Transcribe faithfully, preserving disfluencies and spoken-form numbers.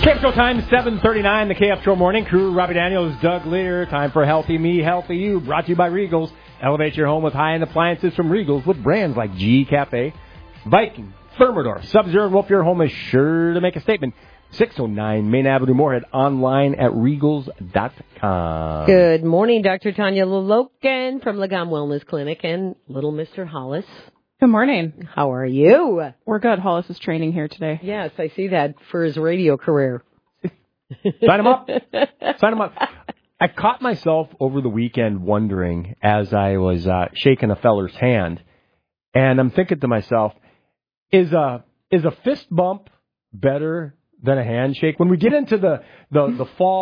K F Show time, seven thirty-nine, the K F Show morning crew. Robbie Daniels, Doug Lear. Time for Healthy Me, Healthy You. Brought to you by Regals. Elevate your home with high-end appliances from Regals with brands like G E Cafe, Viking, Thermador, Sub-Zero, and Wolf. Your home is sure to make a statement. six oh nine Main Avenue, Moorhead. Online at regals dot com. Good morning, Doctor Tanya Lolokin from Lagom Wellness Clinic and little Mister Hollis. Good morning. How are you? We're good. Hollis is training here today. Yes, I see that for his radio career. Sign him up. Sign him up. I caught myself over the weekend wondering as I was uh, shaking a feller's hand, and I'm thinking to myself, is a is a fist bump better than a handshake? When we get into the, the, the fall